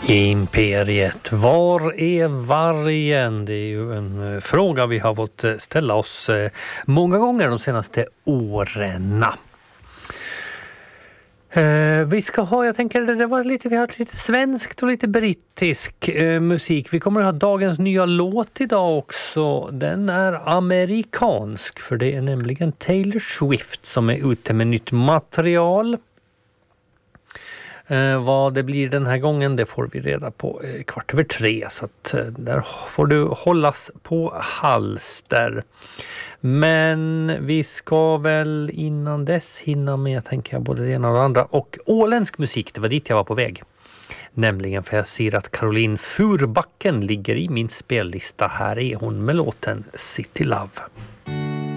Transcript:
Imperiet, var är vargen? Det är ju en fråga vi har fått ställa oss många gånger de senaste åren. Vi ska ha, jag tänker det var lite, vi har lite svenskt och lite brittisk musik. Vi kommer att ha dagens nya låt idag också. Den är amerikansk, för det är nämligen Taylor Swift som är ute med nytt material. Vad det blir den här gången, det får vi reda på 2:15, så att där får du hållas på halster. Men vi ska väl innan dess hinna med, tänker jag, både det ena och det andra. Och åländsk musik, det var dit jag var på väg. Nämligen för jag ser att Caroline Furbacken ligger i min spellista. Här är hon med låten City Love.